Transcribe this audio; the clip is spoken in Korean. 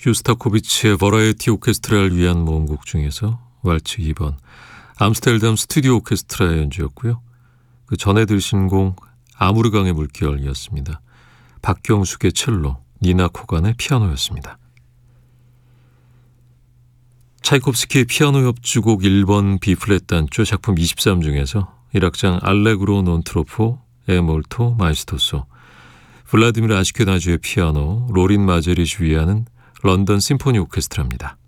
슈스타코비치의 버라이어티 오케스트라를 위한 모음곡 중에서 왈츠 2번 암스테르담 스튜디오 오케스트라의 연주였고요. 그 전에 들으신 곡 아무르강의 물결이었습니다. 박경숙의 첼로, 니나 코간의 피아노였습니다. 차이콥스키의 피아노 협주곡 1번 B플랫 단조 작품 23 중에서 1악장 알레그로 논 트로포 에 몰토 마이스토소, 블라디미르 아시케나주의 피아노, 로린 마제리시 위하는 런던 심포니 오케스트라입니다.